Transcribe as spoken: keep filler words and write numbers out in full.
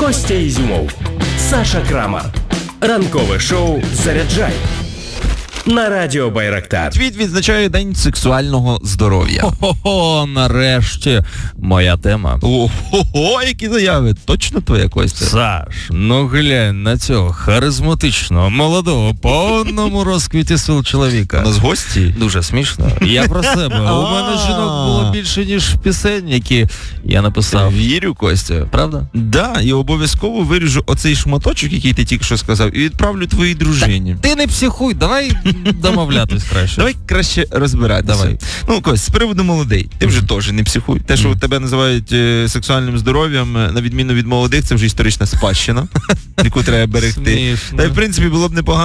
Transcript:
Костя Ізюмов, Саша Крамар. Ранкове шоу «Заряджай» на радіо Байрактар. Світ відзначає День сексуального здоров'я. Хо-хо-хо, нарешті моя тема. Ого, які заяви. Точно твоя, Костя? Саш, ну глянь на цього харизматичного, молодого, повному розквіті сил чоловіка. У нас гості? Дуже смішно. Я про себе. У мене жінок було більше, ніж пісень, які я написав. Вірю, Костя. Правда? Да, і обов'язково виріжу оцей шматочок, який ти тільки що сказав, і відправлю твоїй дружині. Ти не психуй, давай домовлятись краще. Давай краще розбиратися. Давай. Ну, Кость, з приводу молодий. Ти вже теж не психуй. Те, що тебе називають е, сексуальним здоров'ям, на відміну від молодих, це вже історична спадщина, яку треба берегти. Смішно. Та й, в принципі, було б непогано